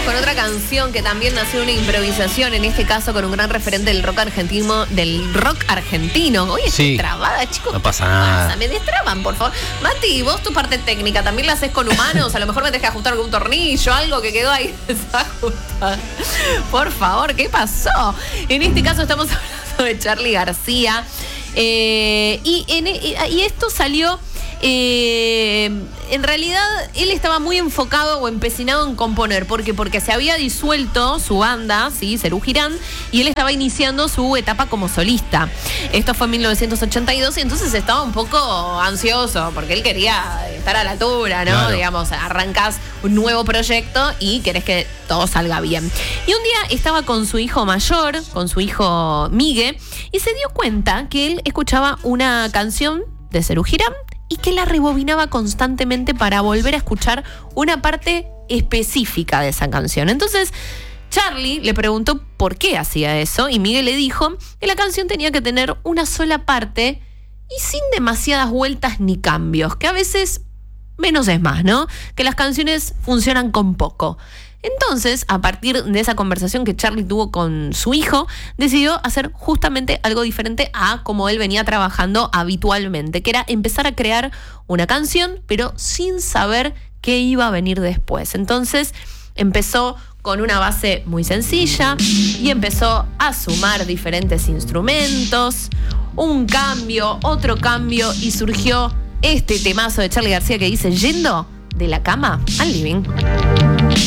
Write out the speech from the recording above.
con otra canción que también nació una improvisación, en este caso con un gran referente del rock argentino. Oye, Sí. estoy trabada, chicos. No pasa nada. Me destraban, por favor. Mati, vos tu parte técnica también la haces con humanos. A lo mejor me tenés que ajustar algún tornillo, algo que quedó ahí desajustado. Por favor, ¿qué pasó? En este caso estamos hablando de Charly García. Y esto salió... en realidad él estaba muy enfocado o empecinado en componer. ¿Por qué? Porque se había disuelto su banda, ¿sí? Serú Girán, y él estaba iniciando su etapa como solista. Esto fue en 1982 y entonces estaba un poco ansioso porque él quería estar a la altura, ¿no? Claro. Digamos, arrancás un nuevo proyecto y querés que todo salga bien. Y un día estaba con su hijo mayor, con su hijo Migue, y se dio cuenta que él escuchaba una canción de Serú Girán y que la rebobinaba constantemente para volver a escuchar una parte específica de esa canción. Entonces, Charly le preguntó por qué hacía eso y Miguel le dijo que la canción tenía que tener una sola parte y sin demasiadas vueltas ni cambios, que a veces menos es más, ¿no? Que las canciones funcionan con poco. Entonces, a partir de esa conversación que Charly tuvo con su hijo, decidió hacer justamente algo diferente a como él venía trabajando habitualmente, que era empezar a crear una canción, pero sin saber qué iba a venir después. Entonces, empezó con una base muy sencilla y empezó a sumar diferentes instrumentos, un cambio, otro cambio, y surgió este temazo de Charly García que dice: yendo de la cama al living.